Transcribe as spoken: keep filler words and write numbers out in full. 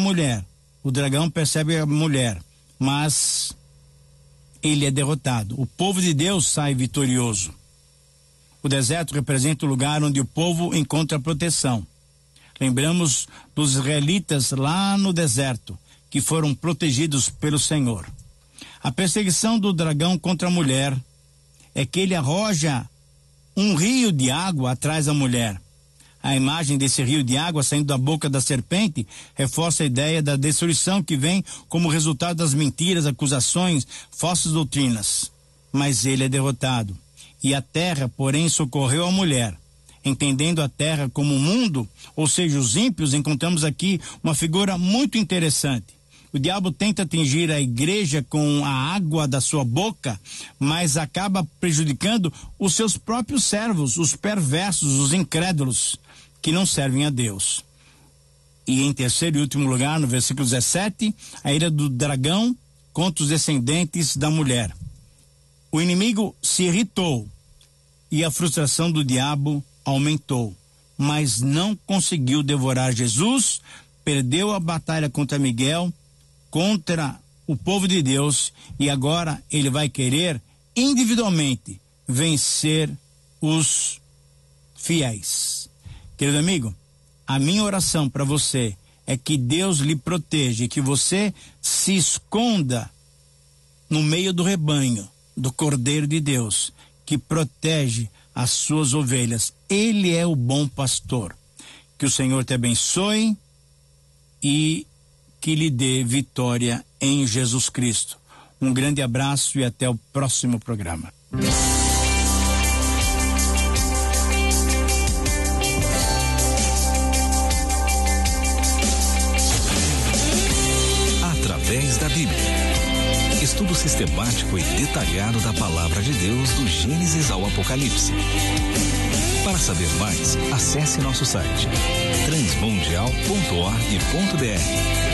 mulher. O dragão persegue a mulher, mas ele é derrotado. O povo de Deus sai vitorioso. O deserto representa o lugar onde o povo encontra proteção. Lembramos dos israelitas lá no deserto, que foram protegidos pelo Senhor. A perseguição do dragão contra a mulher é que ele arroja um rio de água atrás da mulher. A imagem desse rio de água saindo da boca da serpente reforça a ideia da destruição que vem como resultado das mentiras, acusações, falsas doutrinas. Mas ele é derrotado. E a terra, porém, socorreu a mulher. Entendendo a terra como o mundo, ou seja, os ímpios, encontramos aqui uma figura muito interessante. O diabo tenta atingir a igreja com a água da sua boca, mas acaba prejudicando os seus próprios servos, os perversos, os incrédulos, que não servem a Deus. E em terceiro e último lugar, no versículo dezessete, a ira do dragão contra os descendentes da mulher. O inimigo se irritou e a frustração do diabo aumentou, mas não conseguiu devorar Jesus, perdeu a batalha contra Miguel, contra o povo de Deus, e agora ele vai querer individualmente vencer os fiéis. Querido amigo, a minha oração para você é que Deus lhe proteja, que você se esconda no meio do rebanho do Cordeiro de Deus, que protege as suas ovelhas. Ele é o bom pastor. Que o Senhor te abençoe e que lhe dê vitória em Jesus Cristo. Um grande abraço e até o próximo programa. Através da Bíblia. Estudo sistemático e detalhado da Palavra de Deus do Gênesis ao Apocalipse. Para saber mais, acesse nosso site transmundial ponto org ponto br.